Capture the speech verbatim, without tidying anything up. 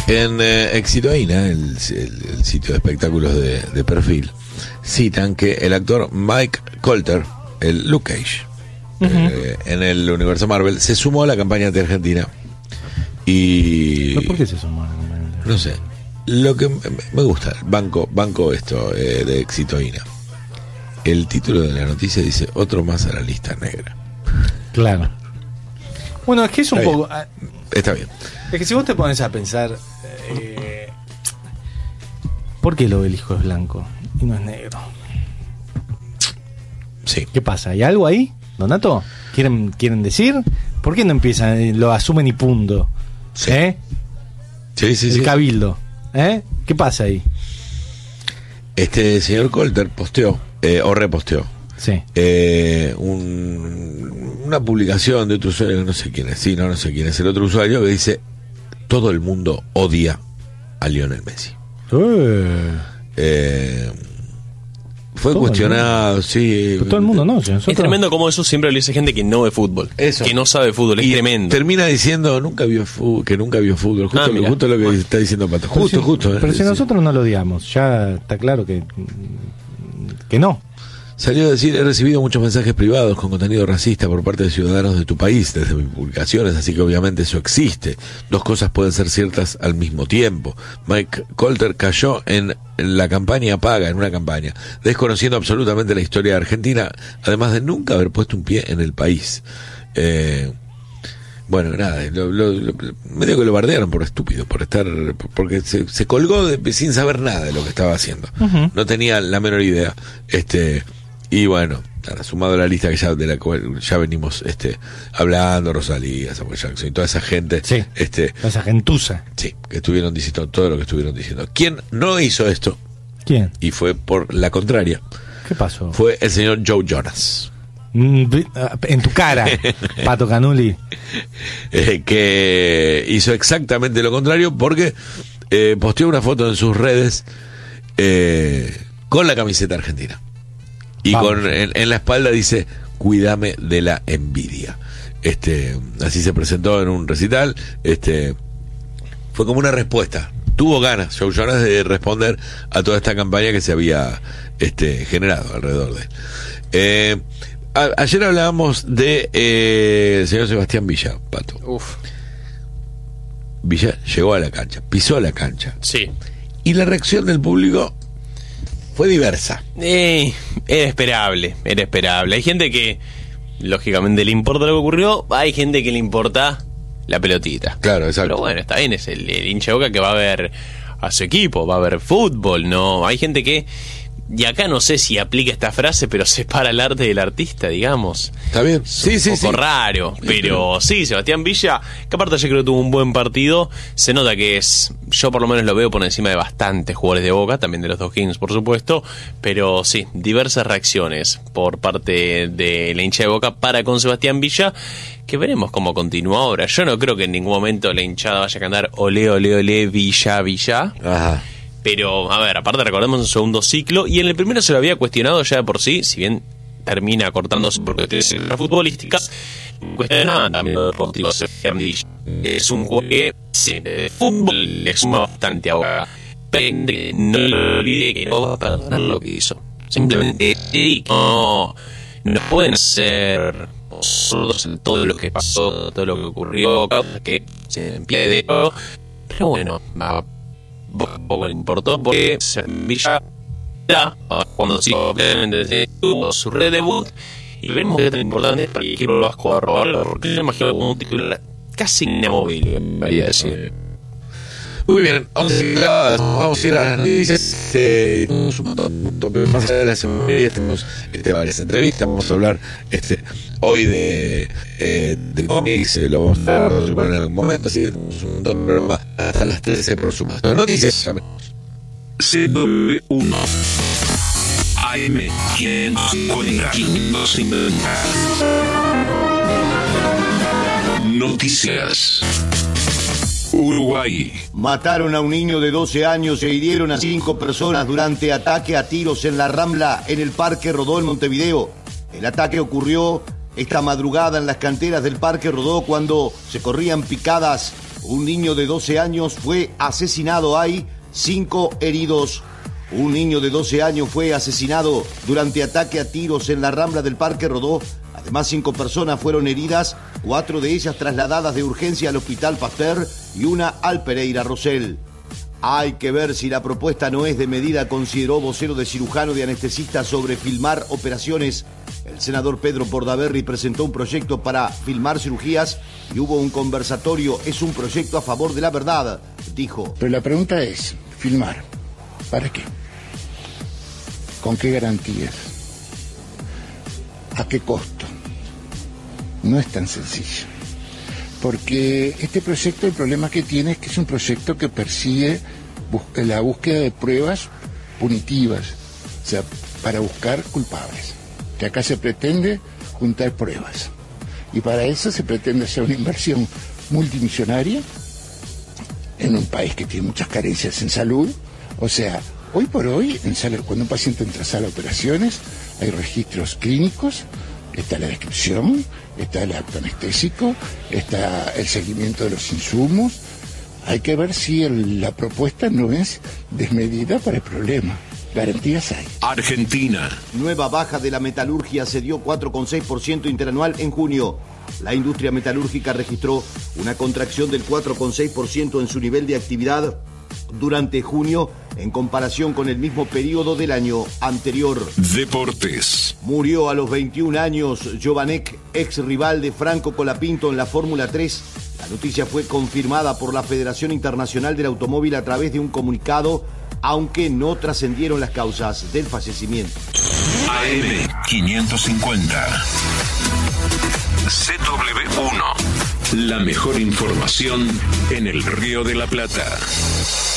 En eh, Exitoína, el, el, el sitio de espectáculos de, de Perfil, citan que el actor Mike Colter, el Luke Cage, uh-huh. eh, en el universo Marvel, se sumó a la campaña anti-Argentina. Y... ¿Pero por qué se sumó a la campaña? No sé. Lo que me gusta, banco, banco esto eh, de Exitoína. El título de la noticia dice: otro más a la lista negra. Claro. Bueno, es que es un Está poco... bien. Está bien. Es que si vos te pones a pensar... Eh, ¿por qué el obelisco es blanco y no es negro? Sí. ¿Qué pasa? ¿Hay algo ahí, Donato? ¿Quieren, quieren decir? ¿Por qué no empiezan, lo asumen y punto? Sí. ¿Eh? Sí, sí, el sí. cabildo. ¿Eh? ¿Qué pasa ahí? Este señor Colter posteó, eh, o reposteó, sí. eh, un, una publicación de otro usuario, no sé quién es, sí, no, no sé quién es el otro usuario, que dice: todo el mundo odia a Lionel Messi. Uh. Eh, fue Todo cuestionado, sí. Pero todo el mundo no. Si nosotros... Es tremendo como eso siempre lo dice gente que no ve fútbol. Eso. Que no sabe fútbol, es y tremendo. Termina diciendo nunca vio fu- que nunca vio fútbol. Justo, Ah, lo, justo lo que bueno. está diciendo Pato. Pero Justo, si, justo. Pero eh, si sí. nosotros no lo odiamos, ya está claro que que no. Salió a decir: he recibido muchos mensajes privados con contenido racista por parte de ciudadanos de tu país desde mis publicaciones, así que obviamente eso existe. Dos cosas pueden ser ciertas al mismo tiempo. Mike Colter cayó en la campaña paga, en una campaña, desconociendo absolutamente la historia de Argentina, además de nunca haber puesto un pie en el país. Eh, bueno, nada, lo, lo, lo, medio que lo bardearon por estúpido, por estar, porque se, se colgó de, sin saber nada de lo que estaba haciendo. Uh-huh. No tenía la menor idea. Este... Y bueno, nada, sumado a la lista que ya de la cual ya venimos este hablando, Rosalía, Samuel Jackson y toda esa gente, sí, este esa gentuza, sí, que estuvieron diciendo todo lo que estuvieron diciendo. ¿Quién no hizo esto? ¿Quién? Y fue por la contraria. ¿Qué pasó? Fue el señor Joe Jonas. En tu cara, Pato Canuli. Eh, que hizo exactamente lo contrario porque eh, posteó una foto en sus redes eh, con la camiseta argentina. Y Vamos. con en, en la espalda dice: cuídame de la envidia. Este, así se presentó en un recital. Este, fue como una respuesta. Tuvo ganas Joe Jonas de responder a toda esta campaña que se había este, generado alrededor de él. Eh, a, ayer hablábamos de eh, el señor Sebastián Villa, Pato. Uf. Villa llegó a la cancha, pisó la cancha. Sí. Y la reacción del público fue diversa. Eh, era esperable, era esperable. Hay gente que, lógicamente, le importa lo que ocurrió. Hay gente que le importa la pelotita. Claro, exacto. Pero bueno, está bien, es el, el hincha de Boca que va a ver a su equipo, va a ver fútbol, ¿no? Hay gente que, y acá no sé si aplica esta frase, pero separa el arte del artista, digamos. ¿Está bien? Es Sí, un sí, poco sí. raro, pero sí, Sebastián Villa, que aparte yo creo que tuvo un buen partido. Se nota que es, yo por lo menos lo veo por encima de bastantes jugadores de Boca, también de los dos Kings, por supuesto, pero sí, diversas reacciones por parte de la hincha de Boca para con Sebastián Villa, que veremos cómo continúa ahora. Yo no creo que en ningún momento la hinchada vaya a cantar olé, olé, olé, Villa, Villa. Ajá. Pero, a ver, aparte recordemos un segundo ciclo, y en el primero se lo había cuestionado ya de por sí, si bien termina cortándose por cuestiones futbolísticas, cuestionaban también los deportivos. Es un juego que sí, de fútbol le suma bastante a Boca, pero no lo olvide que no va a perdonar lo que hizo. Simplemente no, no pueden ser sordos en todo lo que pasó, todo lo que ocurrió, que se empiece de nuevo, pero bueno, va poco le importó porque Villa cuando sí tuvo su redebut y vemos que es tan importante para el equipo vasco a robarlo, porque yo imagino como un titular casi inamovible, me haría decir. Muy bien, vamos a ir a, vamos a, ir a las noticias. Eh, tenemos un montón, más allá de las efemérides, tenemos este, varias entrevistas. Vamos a hablar este, hoy de, eh, de cómics, eh, lo vamos a hablar en algún momento, así que tenemos un montón de programas hasta las trece por supuesto. Noticias, amigos. C W uno A M quinientos cincuenta Noticias. Uruguay. Mataron a un niño de doce años e hirieron a cinco personas durante ataque a tiros en la Rambla, en el Parque Rodó, en Montevideo. El ataque ocurrió esta madrugada en las canteras del Parque Rodó cuando se corrían picadas Un niño de doce años fue asesinado. Hay cinco heridos. Un niño de doce años fue asesinado durante ataque a tiros en la Rambla del Parque Rodó. Además, cinco personas fueron heridas, cuatro de ellas trasladadas de urgencia al Hospital Pasteur y una al Pereira Rosell. Hay que ver si la propuesta no es de medida, consideró vocero de cirujano de anestesista sobre filmar operaciones. El senador Pedro Pordaberry presentó un proyecto para filmar cirugías y hubo un conversatorio. Es un proyecto a favor de la verdad, dijo. Pero la pregunta es, ¿filmar? ¿Para qué? ¿Con qué garantías? ¿A qué costo? No es tan sencillo. Porque este proyecto, el problema que tiene es que es un proyecto que persigue bus- la búsqueda de pruebas punitivas, o sea, para buscar culpables. Que acá se pretende juntar pruebas. Y para eso se pretende hacer una inversión multimillonaria en un país que tiene muchas carencias en salud. O sea, hoy por hoy, en sala, cuando un paciente entra a sala de operaciones, hay registros clínicos, está la descripción, está el acto anestésico, está el seguimiento de los insumos. Hay que ver si el, la propuesta no es desmedida para el problema. Garantías hay. Argentina. Nueva baja de la metalurgia, se dio cuatro coma seis por ciento interanual en junio. La industria metalúrgica registró una contracción del cuatro coma seis por ciento en su nivel de actividad durante junio en comparación con el mismo periodo del año anterior. Deportes. Murió a los veintiún años Jovanek, ex rival de Franco Colapinto en la Fórmula tres. La noticia fue confirmada por la Federación Internacional del Automóvil a través de un comunicado, aunque no trascendieron las causas del fallecimiento. A M quinientos cincuenta. C W uno. La mejor información en el Río de la Plata.